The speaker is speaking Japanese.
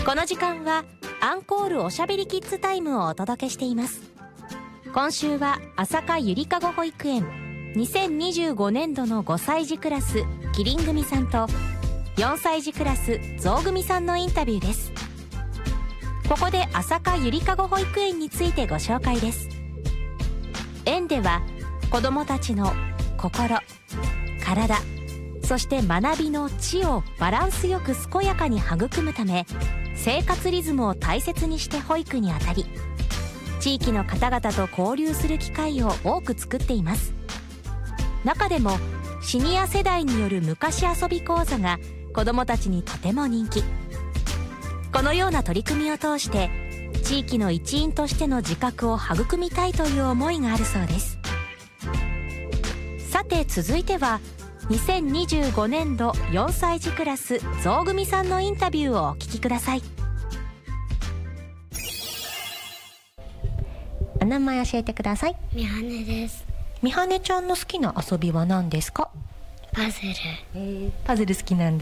この時間はアンコールおしゃべりキッズタイムをお届けしています。今週は朝霞ゆりかご保育園2025年度の5歳児クラスキリン組さんと4歳児クラスゾウ組さんのインタビューです。ここで朝霞ゆりかご保育園についてご紹介です。園では子どもたちの心、体、そして学びの知をバランスよく健やかに育むため、生活リズムを大切にして保育にあたり、地域の方々と交流する機会を多く作っています。中でもシニア世代による昔遊び講座が子どもたちにとても人気。このような取り組みを通して地域の一員としての自覚を育みたいという思いがあるそうです。さて続いては2025年度4歳児クラスゾウ組さんのインタビューをお聞きください。お名前教えてください。 みはねです。 みはねちゃんの好きな遊びは何ですか？ パズル。 パズル好きなんだ。